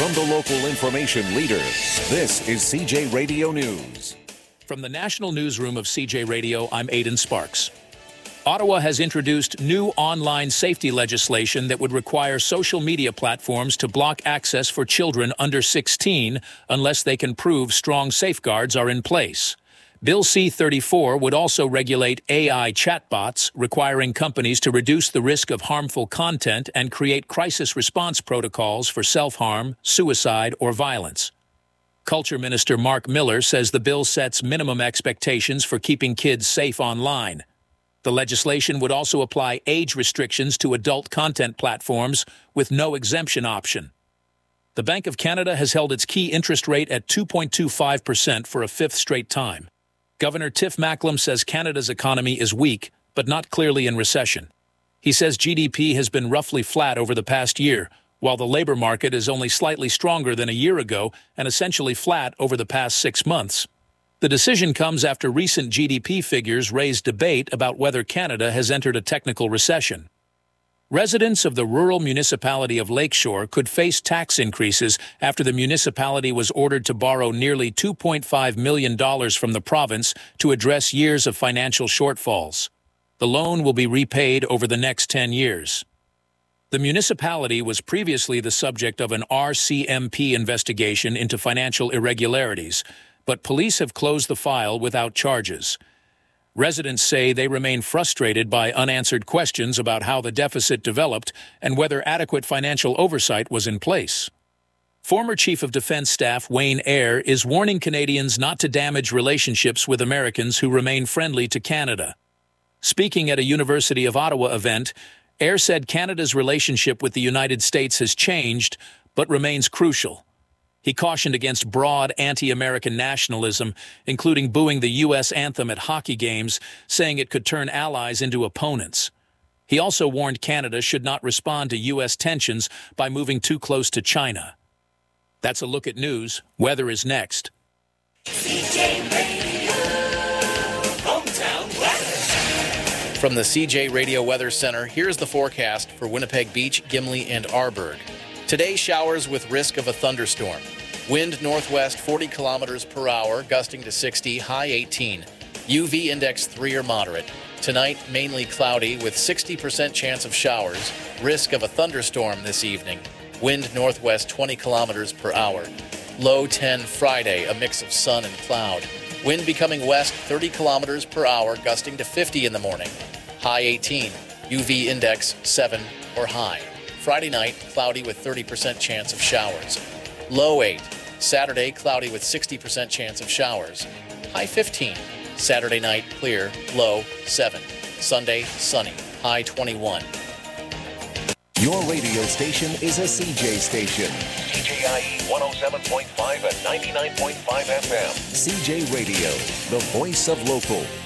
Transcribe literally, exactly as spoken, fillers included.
From the local information leader, this is C J Radio News. From the National Newsroom of C J Radio, I'm Aidan Sparks. Ottawa has introduced new online safety legislation that would require social media platforms to block access for children under sixteen unless they can prove strong safeguards are in place. Bill C thirty-four would also regulate A I chatbots, requiring companies to reduce the risk of harmful content and create crisis response protocols for self-harm, suicide, or violence. Culture Minister Mark Miller says the bill sets minimum expectations for keeping kids safe online. The legislation would also apply age restrictions to adult content platforms with no exemption option. The Bank of Canada has held its key interest rate at two point two five percent for a fifth straight time. Governor Tiff Macklem says Canada's economy is weak, but not clearly in recession. He says G D P has been roughly flat over the past year, while the labor market is only slightly stronger than a year ago and essentially flat over the past six months. The decision comes after recent G D P figures raised debate about whether Canada has entered a technical recession. Residents of the rural municipality of Lakeshore could face tax increases after the municipality was ordered to borrow nearly two point five million dollars from the province to address years of financial shortfalls. The loan will be repaid over the next ten years. The municipality was previously the subject of an R C M P investigation into financial irregularities, but police have closed the file without charges. Residents say they remain frustrated by unanswered questions about how the deficit developed and whether adequate financial oversight was in place. Former Chief of Defense Staff Wayne Eyre is warning Canadians not to damage relationships with Americans who remain friendly to Canada. Speaking at a University of Ottawa event, Eyre said Canada's relationship with the United States has changed, but remains crucial. He cautioned against broad anti-American nationalism, including booing the U S anthem at hockey games, saying it could turn allies into opponents. He also warned Canada should not respond to U S tensions by moving too close to China. That's a look at news. Weather is next. C J Radio, hometown weather. From the C J Radio Weather Center, here's the forecast for Winnipeg Beach, Gimli, and Arborg. Today, showers with risk of a thunderstorm. Wind northwest forty kilometers per hour, gusting to sixty, high eighteen. U V index three or moderate. Tonight, mainly cloudy with sixty percent chance of showers. Risk of a thunderstorm this evening. Wind northwest twenty kilometers per hour. Low ten Friday, a mix of sun and cloud. Wind becoming west thirty kilometers per hour, gusting to fifty in the morning. High eighteen. U V index seven or high. Friday night, cloudy with thirty percent chance of showers. Low eight. Saturday, cloudy with sixty percent chance of showers. High fifteen. Saturday night, clear. Low seven. Sunday, sunny. High twenty-one. Your radio station is a C J station. C J I E one oh seven point five and ninety-nine point five F M. C J Radio, the voice of local.